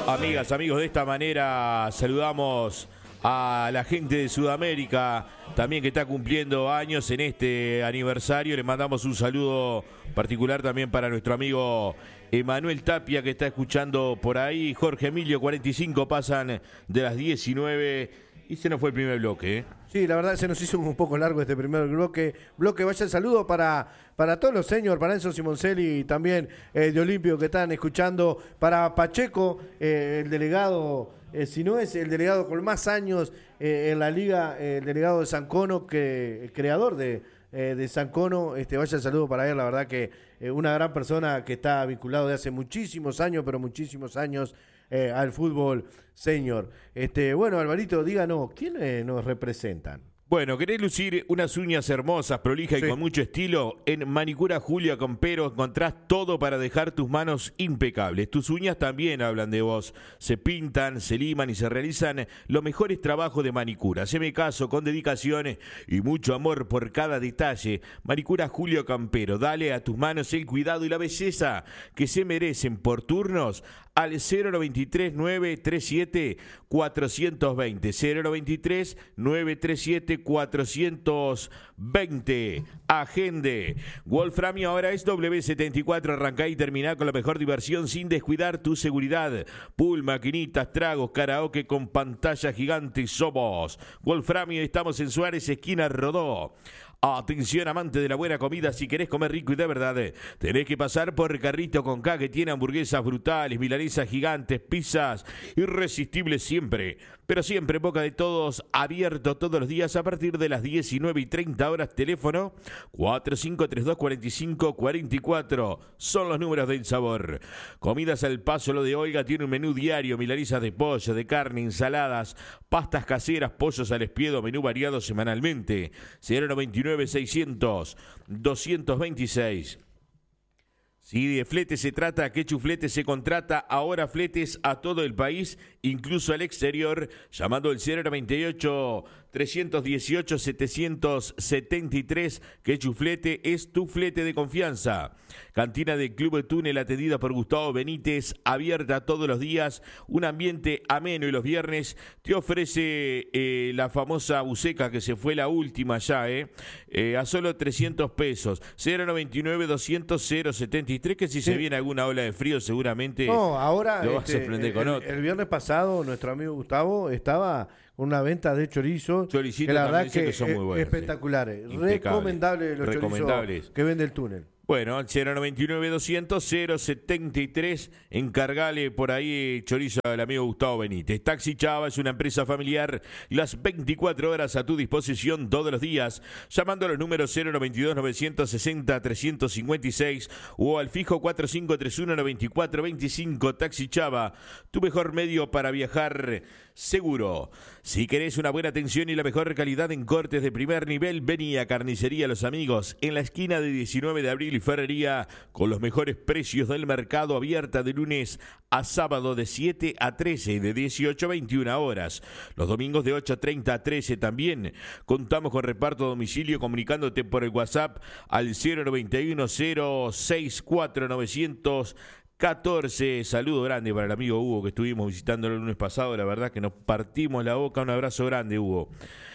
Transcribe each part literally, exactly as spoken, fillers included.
Amigas, amigos, de esta manera saludamos a la gente de Sudamérica, también que está cumpliendo años en este aniversario. Le mandamos un saludo particular también para nuestro amigo Emanuel Tapia, que está escuchando por ahí. Jorge Emilio, cuarenta y cinco pasan de las diecinueve y se nos fue el primer bloque, ¿eh? Sí, la verdad se nos hizo un poco largo este primer bloque. Bloque, vaya el saludo para, para todos los señores, para Enzo Simoncelli y también eh, de Olimpio que están escuchando, para Pacheco, eh, el delegado, eh, si no es el delegado con más años eh, en la liga, eh, el delegado de San Cono, que el creador de, eh, de San Cono, este, vaya el saludo para él, la verdad que eh, una gran persona que está vinculado de hace muchísimos años, pero muchísimos años, Eh, al fútbol, señor. Este, bueno, Alvarito, díganos, ¿quiénes nos representan? Bueno, ¿querés lucir unas uñas hermosas, prolijas Sí. y con mucho estilo? En Manicura Julia Campero encontrás todo para dejar tus manos impecables. Tus uñas también hablan de vos. Se pintan, se liman y se realizan los mejores trabajos de manicura. Haceme caso, con dedicación y mucho amor por cada detalle. Manicura Julia Campero, dale a tus manos el cuidado y la belleza que se merecen por turnos al cero noventa y tres, nueve treinta y siete, cuatrocientos veinte. cero noventa y tres, nueve treinta y siete, cuatrocientos veinte. Agende. Wolframio ahora es W setenta y cuatro. Arrancá y terminá con la mejor diversión sin descuidar tu seguridad. Pool, maquinitas, tragos, karaoke con pantalla gigante. Somos Wolframio. Estamos en Suárez, esquina Rodó. Atención, amante de la buena comida, si querés comer rico y de verdad, tenés que pasar por Carrito con K, que tiene hamburguesas brutales, milanesas gigantes, pizzas irresistibles siempre, pero siempre en boca de todos, abierto todos los días a partir de las diecinueve y treinta horas. Teléfono cuatro cinco tres dos, cuatro cinco cuatro cuatro, son los números del sabor. Comidas al paso, lo de Olga tiene un menú diario: milanesas de pollo, de carne, ensaladas, pastas caseras, pollos al espiedo, menú variado semanalmente. Cero noventa y nueve, seiscientos, doscientos veintiséis. Si de flete se trata, Quechu Flete se contrata ahora fletes a todo el país, incluso al exterior, llamando al cero noventa y ocho, trescientos dieciocho, setecientos setenta y tres. Quechu Flete es tu flete de confianza. Cantina del Club de Túnel, atendida por Gustavo Benítez, abierta todos los días, un ambiente ameno, y los viernes te ofrece eh, la famosa buceca, que se fue la última ya, eh, eh, a solo trescientos pesos. cero noventa y nueve, doscientos, cero setenta y tres, que si Sí. se viene alguna ola de frío seguramente No, ahora lo vas este, a sorprender el, con el- otro. el viernes pasado nuestro amigo Gustavo estaba con una venta de chorizos Choricitos que la verdad también dicen que, que son muy es- buenos, espectaculares, sí. Impecables. recomendables los Recomendables. chorizos que vende el túnel. Bueno, al cero noventa y nueve, doscientos, cero setenta y tres, encargale por ahí chorizo al amigo Gustavo Benítez. Taxi Chava es una empresa familiar, las veinticuatro horas a tu disposición todos los días, llamando a los números cero noventa y dos, novecientos sesenta, trescientos cincuenta y seis o al fijo cuatro cinco tres uno, noventa y cuatro veinticinco. Taxi Chava, tu mejor medio para viajar seguro. Si querés una buena atención y la mejor calidad en cortes de primer nivel, vení a Carnicería Los Amigos, en la esquina de diecinueve de abril y Ferrería, con los mejores precios del mercado, abierta de lunes a sábado de siete a trece y de dieciocho a veintiuna horas. Los domingos de ocho treinta a trece también. Contamos con reparto a domicilio, comunicándote por el WhatsApp al cero noventa y uno, cero sesenta y cuatro, novecientos catorce. Saludo grande para el amigo Hugo, que estuvimos visitándolo el lunes pasado. La verdad que nos partimos la boca. Un abrazo grande, Hugo.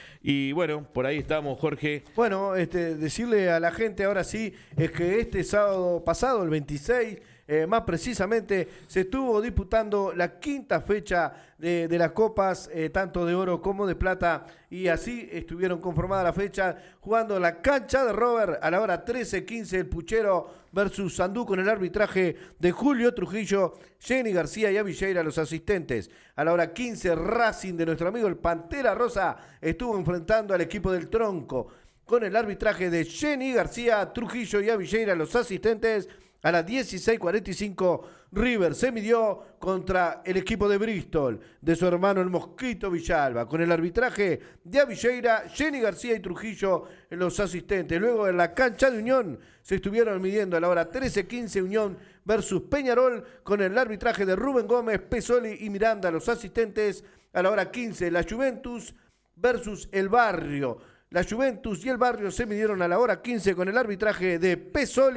Y bueno, por ahí estamos, Jorge. Bueno, este, decirle a la gente ahora sí, es que este sábado pasado, el veintiséis, eh, más precisamente, se estuvo disputando la quinta fecha de, de las copas, eh, tanto de oro como de plata, y así estuvieron conformadas las fechas, jugando la cancha de Robert a la hora trece quince, el Puchero versus Sandú, con el arbitraje de Julio Trujillo, Jenny García y Avilleira los asistentes. A la hora quince, Racing de nuestro amigo el Pantera Rosa estuvo enfrentando al equipo del Tronco, con el arbitraje de Jenny García, Trujillo y Avilleira los asistentes. A las dieciséis cuarenta y cinco, River se midió contra el equipo de Bristol, de su hermano el Mosquito Villalba, con el arbitraje de Avilleira, Jenny García y Trujillo en los asistentes. Luego en la cancha de Unión se estuvieron midiendo a la hora trece quince, Unión versus Peñarol, con el arbitraje de Rubén Gómez, Pesoli y Miranda los asistentes. A la hora quince, la Juventus versus el Barrio. La Juventus y el Barrio se midieron a la hora quince con el arbitraje de Pesoli,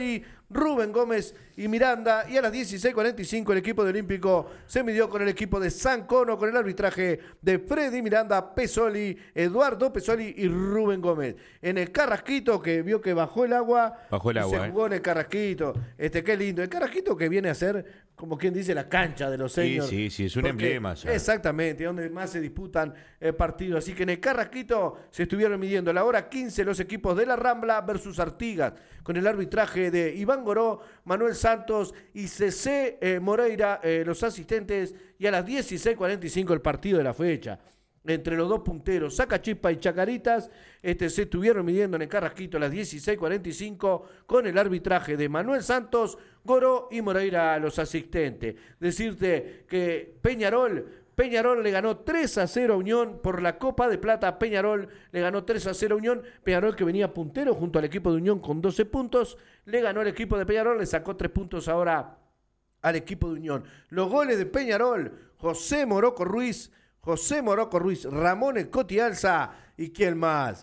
Rubén Gómez y Miranda. Y a las dieciséis cuarenta y cinco el equipo de Olímpico se midió con el equipo de San Cono con el arbitraje de Freddy Miranda, Pesoli, Eduardo Pesoli y Rubén Gómez. En el Carrasquito, que vio que bajó el agua, bajó el agua, se jugó eh. en el Carrasquito. Este, qué lindo. El Carrasquito que viene a ser, como quien dice, la cancha de los seniors. Sí, sí, sí, es un porque, emblema. Ya. Exactamente, donde más se disputan eh, partidos. Así que en el Carrasquito se estuvieron midiendo a la hora quince los equipos de la Rambla versus Artigas, con el arbitraje de Iván Goró, Manuel Santos y C C eh, Moreira, eh, los asistentes, y a las dieciséis cuarenta y cinco el partido de la fecha. Entre los dos punteros, Sacachispa y Chacaritas, este, se estuvieron midiendo en el Carrasquito a las dieciséis cuarenta y cinco con el arbitraje de Manuel Santos, Goró y Moreira, los asistentes. Decirte que Peñarol, Peñarol le ganó tres a cero a Unión por la Copa de Plata. Peñarol le ganó tres a cero a Unión. Peñarol, que venía puntero junto al equipo de Unión con doce puntos, le ganó el equipo de Peñarol, le sacó tres puntos ahora al equipo de Unión. Los goles de Peñarol: José Moroco Ruiz, José Moroco Ruiz, Ramón El Coti Alza y ¿quién más?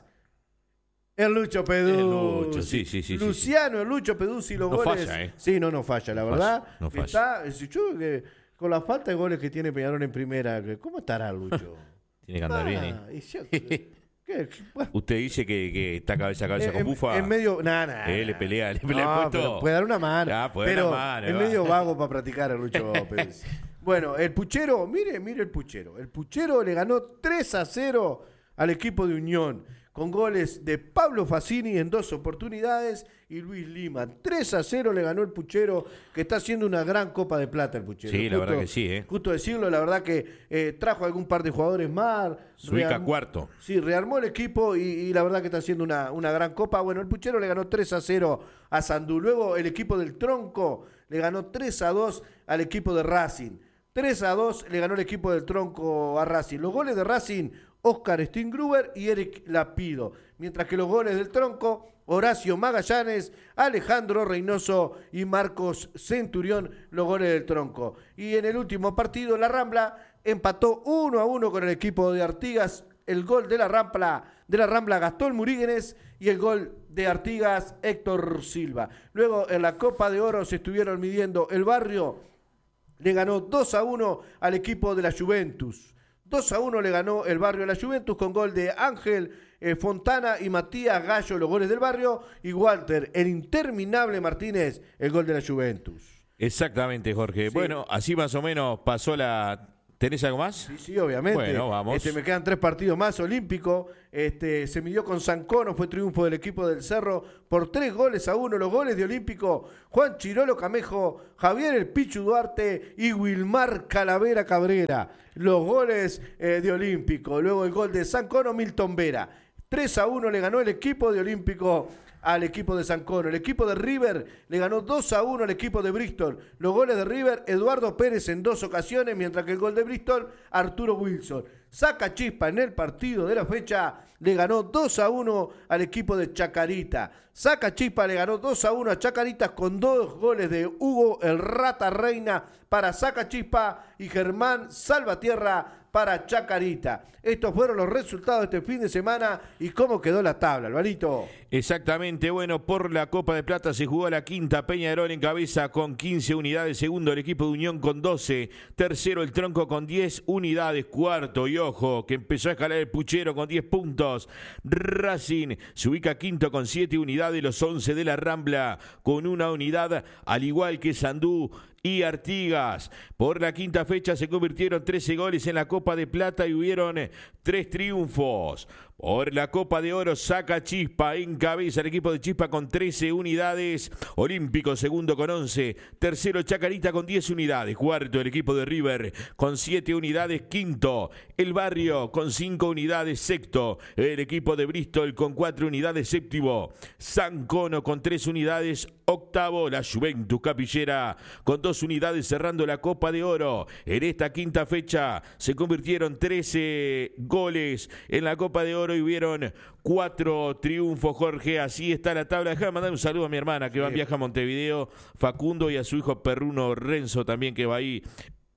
El Lucho Peduzzi. El Lucho, sí, sí, sí. Luciano, sí, sí. el Lucho Peduzzi, los no goles. Falla, ¿eh? Sí, no, no falla, la no verdad. Falla, no falla. Está, yo, que, con la falta de goles que tiene Peñarol en primera, ¿cómo estará Lucho? Tiene que andar ah, bien, ¿eh? y yo, ¿qué, qué, bueno, Usted dice que, que está cabeza a cabeza en, con Bufa. En medio, nada, nada. Eh, le pelea, le pelea no, puesto. pero puede dar una mano. Ah, puede pero dar una mano, es va. medio vago para practicar el Lucho Pérez. Bueno, el Puchero, mire, mire el Puchero. El Puchero le ganó tres a cero al equipo de Unión, con goles de Pablo Facini en dos oportunidades y Luis Lima. tres a cero le ganó el Puchero, que está haciendo una gran Copa de Plata el Puchero. Sí, la Justo, verdad que sí, ¿eh? Justo decirlo, la verdad que eh, trajo algún par de jugadores más. Se ubica rearmó, cuarto. Sí, rearmó el equipo y, y la verdad que está haciendo una, una gran Copa. Bueno, el Puchero le ganó tres a cero a Sandú. Luego el equipo del Tronco le ganó tres a dos al equipo de Racing. tres a dos le ganó el equipo del Tronco a Racing. Los goles de Racing: Oscar Stingruber y Eric Lapido. Mientras que los goles del Tronco: Horacio Magallanes, Alejandro Reynoso y Marcos Centurión, los goles del Tronco. Y en el último partido, la Rambla empató uno a uno con el equipo de Artigas. El gol de la Rambla, de la Rambla Gastón Muríguez, y el gol de Artigas Héctor Silva. Luego en la Copa de Oro se estuvieron midiendo. El Barrio le ganó dos a uno al equipo de la Juventus. dos a uno le ganó el Barrio a la Juventus con gol de Ángel eh, Fontana y Matías Gallo, los goles del Barrio, y Walter, el interminable Martínez, el gol de la Juventus. Exactamente, Jorge. Sí. Bueno, así más o menos pasó la... ¿Tenés algo más? Sí, sí, obviamente. Bueno, vamos. Este, me quedan tres partidos más. Olímpico, este, se midió con San Cono, fue triunfo del equipo del Cerro por tres goles a uno. Los goles de Olímpico: Juan Chirolo Camejo, Javier El Pichu Duarte y Wilmar Calavera Cabrera. Los goles eh, de Olímpico. Luego el gol de San Cono: Milton Vera. tres a uno le ganó el equipo de Olímpico al equipo de San Cono. El equipo de River le ganó dos a uno al equipo de Bristol. Los goles de River: Eduardo Pérez en dos ocasiones, mientras que el gol de Bristol, Arturo Wilson. Sacachispa en el partido de la fecha le ganó dos a uno al equipo de Chacarita. Sacachispa le ganó dos a uno a Chacaritas con dos goles de Hugo el Rata Reina para Sacachispa y Germán Salvatierra para Chacarita. Estos fueron los resultados de este fin de semana y cómo quedó la tabla, Alvarito. Exactamente, bueno, por la Copa de Plata se jugó la quinta. Peñarol en cabeza con quince unidades, segundo el equipo de Unión con doce, tercero el Tronco con diez unidades, cuarto, y ojo, que empezó a escalar el Puchero con diez puntos. Racing se ubica quinto con siete unidades, los once de la Rambla con una unidad, al igual que Sandú y Artigas. Por la quinta fecha se convirtieron trece goles en la Copa de Plata y hubieron tres triunfos. Por la Copa de Oro, Sacachispa encabeza el equipo de Chispa con trece unidades. Olímpico segundo con once. Tercero Chacarita con diez unidades. Cuarto el equipo de River con siete unidades. Quinto el Barrio con cinco unidades. Sexto el equipo de Bristol con cuatro unidades. Séptimo San Cono con tres unidades. Octavo la Juventus Capillera con dos unidades, cerrando la Copa de Oro. En esta quinta fecha se convirtieron trece goles en la Copa de Oro y hubieron cuatro triunfos, Jorge. Así está la tabla. Déjame mandar un saludo a mi hermana que va, viaja a Montevideo, Facundo, y a su hijo perruno Renzo también, que va ahí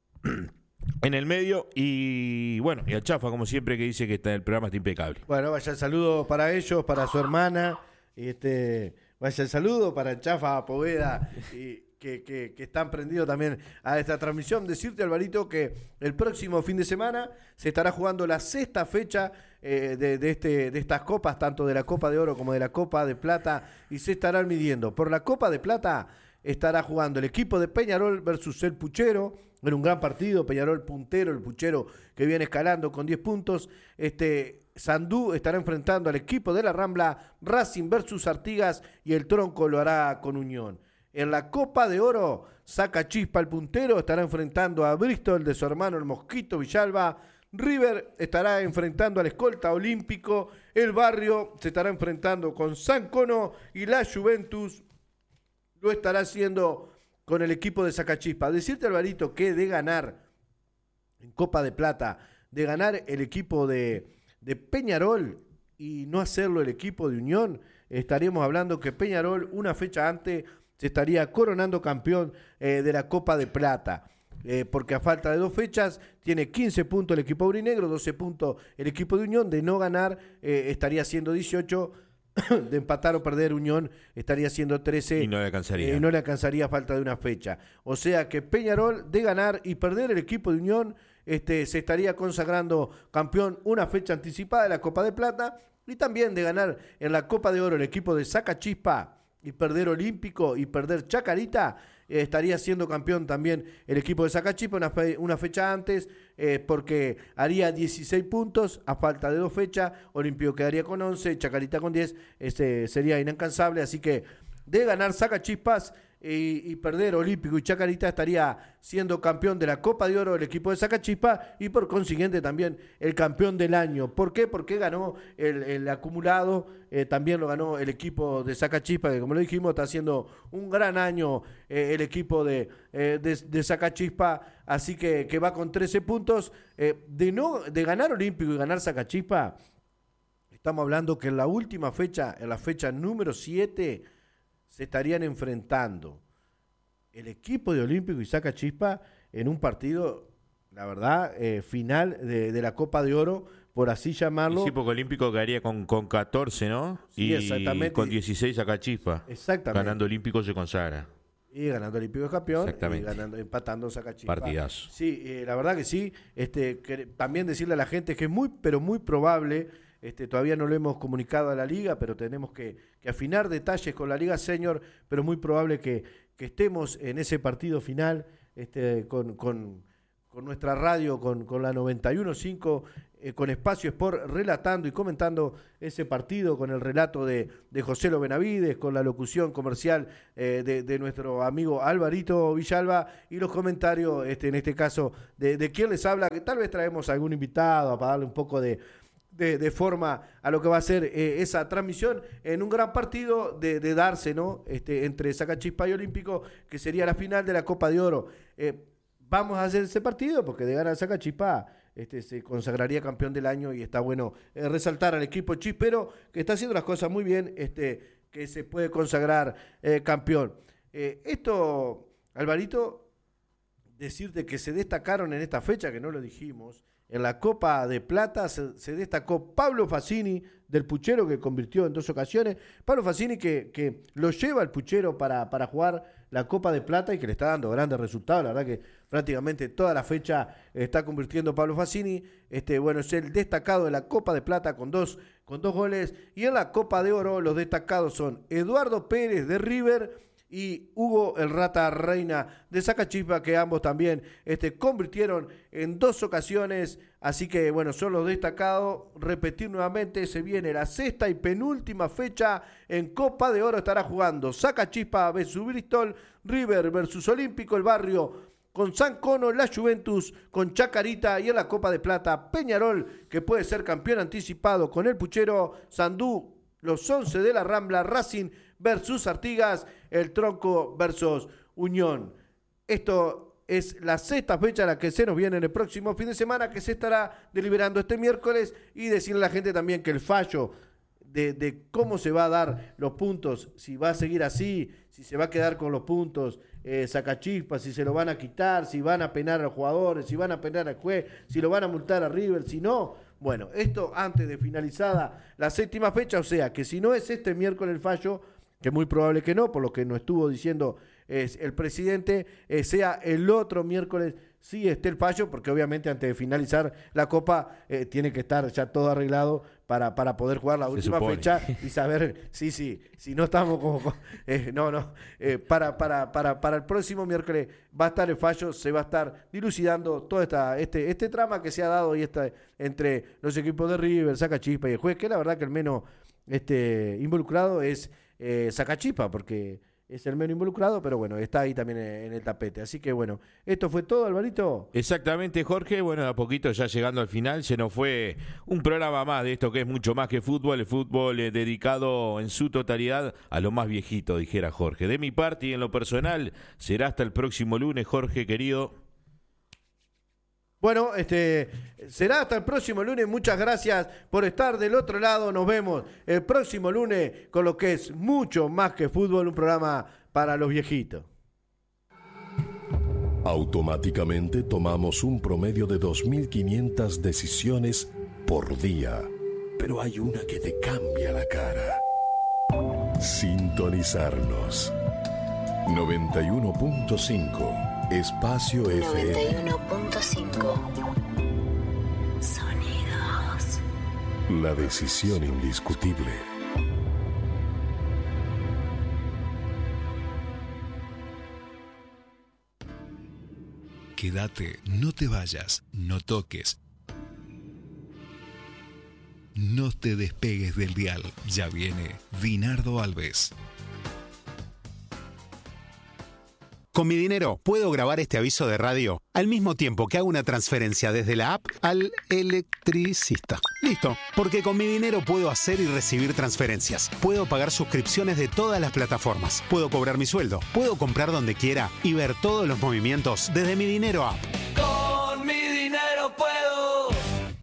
en el medio. Y bueno, y al Chafa, como siempre, que dice que está, el programa está impecable. Bueno, vaya el saludo para ellos, para su hermana. Este, Vaya el saludo para el Chafa Poveda y que, que, que están prendidos también a esta transmisión. Decirte, Alvarito, que el próximo fin de semana se estará jugando la sexta fecha eh, de, de, este, de estas copas, tanto de la Copa de Oro como de la Copa de Plata, y se estarán midiendo. Por la Copa de Plata estará jugando el equipo de Peñarol versus el Puchero, en un gran partido. Peñarol puntero, el Puchero que viene escalando con diez puntos. Este Sandú estará enfrentando al equipo de la Rambla, Racing versus Artigas, y el Tronco lo hará con Unión. En la Copa de Oro, Sacachispa, el puntero, estará enfrentando a Bristol de su hermano el Mosquito Villalba. River estará enfrentando al Escolta Olímpico. El Barrio se estará enfrentando con San Cono, y la Juventus lo estará haciendo con el equipo de Sacachispa. Decirte, Alvarito, que de ganar en Copa de Plata, de ganar el equipo de, de Peñarol y no hacerlo el equipo de Unión, estaríamos hablando que Peñarol una fecha antes se estaría coronando campeón eh, de la Copa de Plata. Eh, porque a falta de dos fechas tiene quince puntos el equipo aurinegro, doce puntos el equipo de Unión. De no ganar eh, estaría siendo dieciocho, de empatar o perder Unión estaría siendo trece. Y no le alcanzaría. Eh, no le alcanzaría a falta de una fecha. O sea que Peñarol, de ganar y perder el equipo de Unión, este, se estaría consagrando campeón una fecha anticipada de la Copa de Plata. Y también de ganar en la Copa de Oro el equipo de Sacachispa y perder Olímpico y perder Chacarita, eh, estaría siendo campeón también el equipo de Sacachispa una, fe, una fecha antes, eh, porque haría dieciséis puntos a falta de dos fechas. Olímpico quedaría con once, Chacarita con diez, este, sería inalcanzable. Así que de ganar Sacachispas y, y perder Olímpico y Chacarita, estaría siendo campeón de la Copa de Oro el equipo de Sacachispa, y por consiguiente también el campeón del año. ¿Por qué? Porque ganó el, el acumulado, eh, también lo ganó el equipo de Sacachispa, que como lo dijimos está haciendo un gran año eh, el equipo de, eh, de, de Sacachispa, así que, que va con trece puntos. Eh, de, no, de ganar Olímpico y ganar Sacachispa, estamos hablando que en la última fecha, en la fecha número siete, se estarían enfrentando el equipo de Olímpico y Sacachispa en un partido, la verdad, eh, final de, de la Copa de Oro, por así llamarlo. Sí, porque Olímpico quedaría con, con catorce, ¿no? Sí, y exactamente. Con dieciséis Sacachispa. Exactamente. Ganando Olímpico se consagra. Y ganando Olímpico es campeón, Exactamente. y ganando, empatando Sacachispa. Partidazo. Sí, eh, la verdad que sí. Este, que, también decirle a la gente que es muy, pero muy probable. Este, todavía no lo hemos comunicado a la liga, pero tenemos que, que afinar detalles con la Liga Senior, pero muy probable que, que estemos en ese partido final este, con, con, con nuestra radio, con, con la noventa y uno punto cinco, eh, con Espacio Sport, relatando y comentando ese partido, con el relato de, de José Lo Benavides, con la locución comercial eh, de, de nuestro amigo Alvarito Villalba, y los comentarios, este, en este caso, de, de quién les habla, que tal vez traemos a algún invitado para darle un poco de... De, de forma a lo que va a ser eh, esa transmisión en un gran partido de, de darse, ¿no? Este, entre Sacachispa y Olímpico, que sería la final de la Copa de Oro. Eh, vamos a hacer ese partido porque de ganar Sacachispa este, se consagraría campeón del año, y está bueno eh, resaltar al equipo chispero que está haciendo las cosas muy bien, este, que se puede consagrar eh, campeón. Eh, esto, Alvarito, decirte que se destacaron en esta fecha, que no lo dijimos. En la Copa de Plata se, se destacó Pablo Fassini, del Puchero, que convirtió en dos ocasiones. Pablo Fassini que, que lo lleva al Puchero para, para jugar la Copa de Plata y que le está dando grandes resultados. La verdad que prácticamente toda la fecha está convirtiendo Pablo Fassini. Este, bueno, es el destacado de la Copa de Plata con dos, con dos goles. Y en la Copa de Oro los destacados son Eduardo Pérez de River y Hugo el Rata Reina de Sacachispa, que ambos también este, convirtieron en dos ocasiones. Así que bueno, son los destacados. Repetir nuevamente, se viene la sexta y penúltima fecha en Copa de Oro. Estará jugando Sacachispa versus Bristol, River versus Olímpico, el Barrio con San Cono, la Juventus con Chacarita, y en la Copa de Plata Peñarol, que puede ser campeón anticipado con el Puchero, Sandú, los once de la Rambla, Racing versus Artigas, el Tronco versus Unión. Esto es la sexta fecha a la que se nos viene en el próximo fin de semana, que se estará deliberando este miércoles, y decirle a la gente también que el fallo de, de cómo se va a dar los puntos, si va a seguir así, si se va a quedar con los puntos eh, Sacachispa, si se lo van a quitar, si van a penar a los jugadores, si van a penar al juez, si lo van a multar a River, si no. Bueno, esto antes de finalizada la séptima fecha, o sea que si no es este miércoles el fallo, que es muy probable que no, por lo que nos estuvo diciendo es el presidente, eh, sea el otro miércoles sí esté el fallo, porque obviamente antes de finalizar la Copa eh, tiene que estar ya todo arreglado para, para poder jugar la Se última supone. fecha y saber, sí, sí, si no estamos como, eh, no, no, eh, para, para, para, para el próximo miércoles va a estar el fallo, se va a estar dilucidando todo esta, este, este trama que se ha dado y esta, entre los equipos de River, Sacachispa y el juez, que la verdad que el menos este, involucrado es eh, Sacachispa, porque es el menos involucrado, pero bueno, está ahí también en el tapete. Así que bueno, esto fue todo, Alvarito. Exactamente, Jorge. Bueno, a poquito ya llegando al final, se nos fue un programa más de esto que es mucho más que fútbol, el fútbol eh, dedicado en su totalidad a lo más viejito, dijera Jorge. De mi parte y en lo personal, será hasta el próximo lunes, Jorge, querido. Bueno, este será hasta el próximo lunes. Muchas gracias por estar del otro lado. Nos vemos el próximo lunes con lo que es mucho más que fútbol, un programa para los viejitos. Automáticamente tomamos un promedio de dos mil quinientas decisiones por día. Pero hay una que te cambia la cara. Sintonizarnos. noventa y uno punto cinco Espacio F M. noventa y uno punto cinco Sonidos. La decisión indiscutible. Quédate, no te vayas, no toques. No te despegues del dial. Ya viene Dinardo Alves. Con mi dinero puedo grabar este aviso de radio al mismo tiempo que hago una transferencia desde la app al electricista. Listo, porque con mi dinero puedo hacer y recibir transferencias. Puedo pagar suscripciones de todas las plataformas. Puedo cobrar mi sueldo. Puedo comprar donde quiera y ver todos los movimientos desde mi dinero app. Con mi dinero puedo.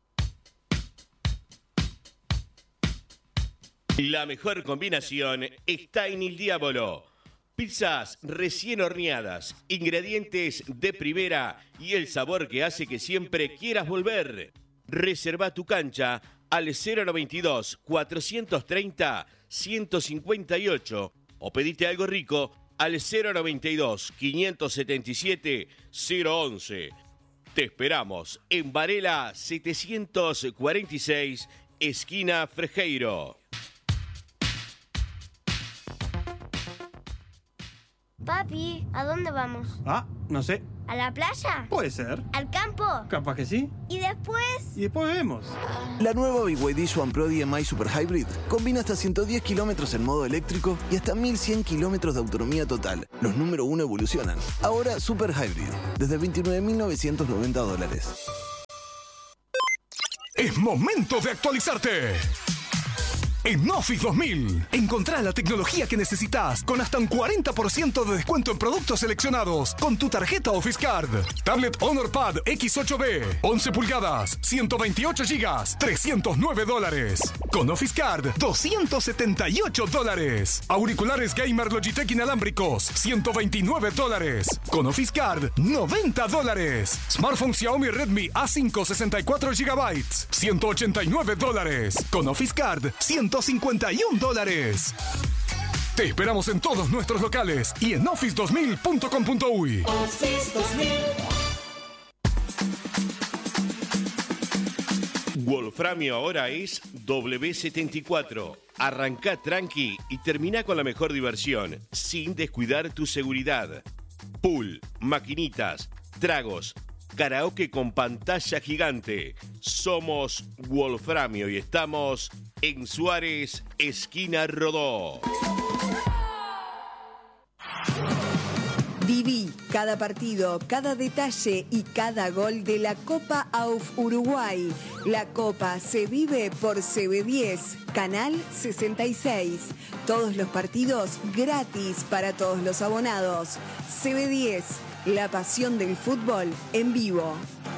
La mejor combinación está en El Diablo. Pizzas recién horneadas, ingredientes de primera y el sabor que hace que siempre quieras volver. Reserva tu cancha al cero noventa y dos, cuatrocientos treinta, ciento cincuenta y ocho o pedite algo rico al cero noventa y dos, quinientos setenta y siete, cero once. Te esperamos en Varela setecientos cuarenta y seis, esquina Frejeiro. Papi, ¿a dónde vamos? Ah, no sé. ¿A la playa? Puede ser. ¿Al campo? Capaz que sí. ¿Y después? Y después vemos. La nueva B Y D Swan Pro D M I Super Hybrid combina hasta ciento diez kilómetros en modo eléctrico y hasta mil cien kilómetros de autonomía total. Los número uno evolucionan. Ahora Super Hybrid, desde veintinueve mil novecientos noventa dólares. Es momento de actualizarte. En Office dos mil, encontrá la tecnología que necesitas con hasta un cuarenta por ciento de descuento en productos seleccionados con tu tarjeta Office Card. Tablet Honor Pad X ocho B, once pulgadas, ciento veintiocho gigas, trescientos nueve dólares. Con Office Card, doscientos setenta y ocho dólares. Auriculares Gamer Logitech inalámbricos, ciento veintinueve dólares. Con Office Card, noventa dólares. Smartphone Xiaomi Redmi A cinco sesenta y cuatro gigabytes, ciento ochenta y nueve dólares. Con Office Card, ciento cincuenta y un dólares. Te esperamos en todos nuestros locales y en office dos mil punto com punto uy. Office dos mil. Wolframio ahora es W setenta y cuatro. Arrancá tranqui y termina con la mejor diversión, sin descuidar tu seguridad. Pool, maquinitas, tragos, karaoke con pantalla gigante. Somos Wolframio y estamos en Suárez, esquina Rodó. Viví cada partido, cada detalle y cada gol de la Copa A U F Uruguay. La Copa se vive por C B diez, Canal sesenta y seis. Todos los partidos gratis para todos los abonados. C B diez, la pasión del fútbol en vivo.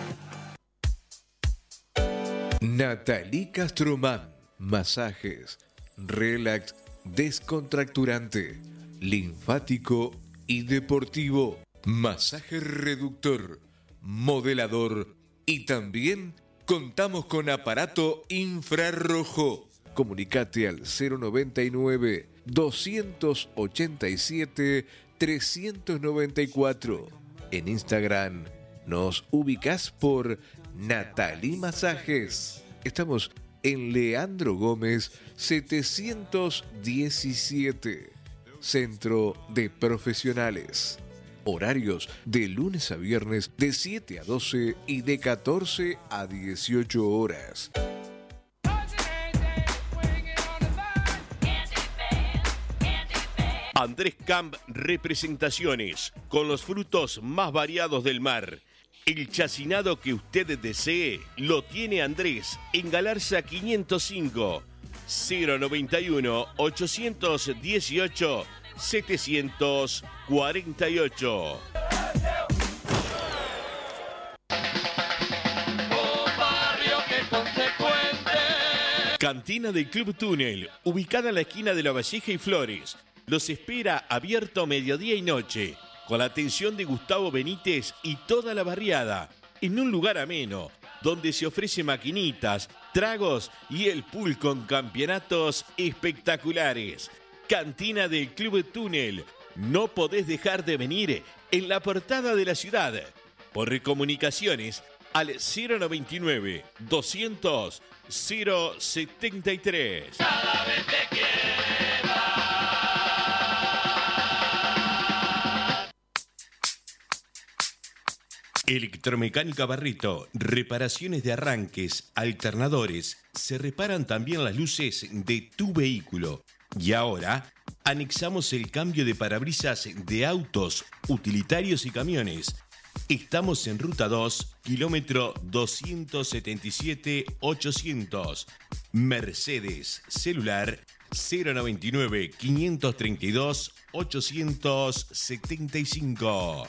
Nathalie Castromán. Masajes, relax, descontracturante, linfático y deportivo, masaje reductor, modelador y también contamos con aparato infrarrojo. Comunicate al cero noventa y nueve, dos ochenta y siete, trescientos noventa y cuatro. En Instagram nos ubicás por Natalí Masajes. Estamos en Leandro Gómez setecientos diecisiete. Centro de Profesionales. Horarios de lunes a viernes de siete a doce y de catorce a dieciocho horas. Andrés Camp Representaciones, con los frutos más variados del mar. El chacinado que usted desee lo tiene Andrés en Galarza quinientos cinco, cero noventa y uno, ochocientos dieciocho, setecientos cuarenta y ocho. Cantina del Club Túnel, ubicada en la esquina de La Valleja y Flores. Los espera abierto mediodía y noche, con la atención de Gustavo Benítez y toda la barriada, en un lugar ameno, donde se ofrece maquinitas, tragos y el pool con campeonatos espectaculares. Cantina del Club Túnel, no podés dejar de venir en la portada de la ciudad. Por comunicaciones al cero noventa y nueve, doscientos, cero setenta y tres. Cada vez te quiero. Electromecánica Barreto, reparaciones de arranques, alternadores, se reparan también las luces de tu vehículo. Y ahora, anexamos el cambio de parabrisas de autos, utilitarios y camiones. Estamos en Ruta dos, kilómetro doscientos setenta y siete, ochocientos. Mercedes, celular cero noventa y nueve, quinientos treinta y dos, ochocientos setenta y cinco.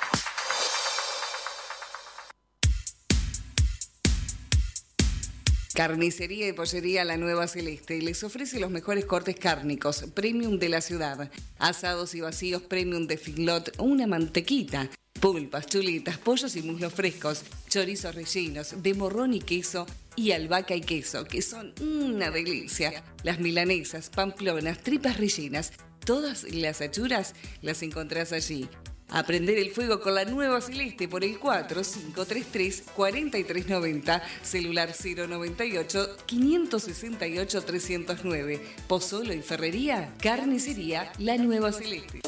Carnicería y Pollería La Nueva Celeste les ofrece los mejores cortes cárnicos premium de la ciudad. Asados y vacíos premium de Figlot, una mantequita. Pulpas, chuletas, pollos y muslos frescos, chorizos rellenos de morrón y queso y albahaca y queso, que son una delicia. Las milanesas, pamplonas, tripas rellenas, todas las achuras las encontrás allí. A prender el fuego con La Nueva Celeste por el cuatro cinco tres tres, cuatro tres nueve cero, celular cero noventa y ocho, quinientos sesenta y ocho, trescientos nueve. Pozzolo y Ferrería, Carnicería La Nueva Celeste.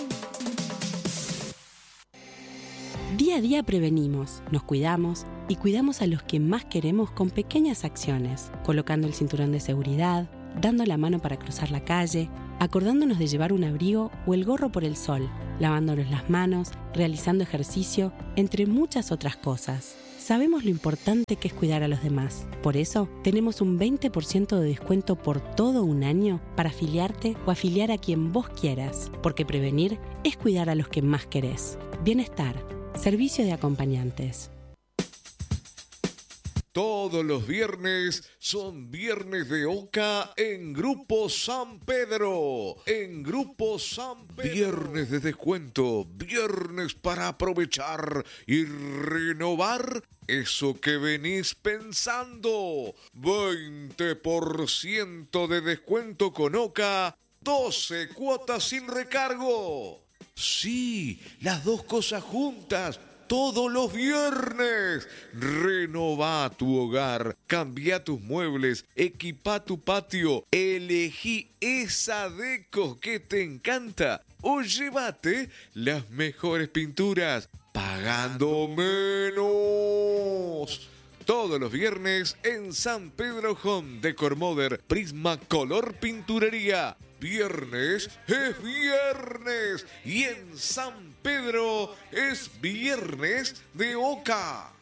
Día a día prevenimos, nos cuidamos y cuidamos a los que más queremos con pequeñas acciones, colocando el cinturón de seguridad, dando la mano para cruzar la calle, acordándonos de llevar un abrigo o el gorro por el sol, lavándonos las manos, realizando ejercicio, entre muchas otras cosas. Sabemos lo importante que es cuidar a los demás. Por eso, tenemos un veinte por ciento de descuento por todo un año para afiliarte o afiliar a quien vos quieras, porque prevenir es cuidar a los que más querés. Bienestar. Servicio de acompañantes. Todos los viernes son viernes de Oca en Grupo San Pedro. En Grupo San Pedro. Viernes de descuento, viernes para aprovechar y renovar eso que venís pensando. veinte por ciento de descuento con Oca, doce cuotas sin recargo. Sí, las dos cosas juntas. Todos los viernes. Renová tu hogar, cambia tus muebles, equipa tu patio, elegí esa deco que te encanta o llévate las mejores pinturas pagando menos. Todos los viernes en San Pedro Home Decor Modern, Prisma Color Pinturería. Viernes es viernes y en San Pedro es viernes de Oca.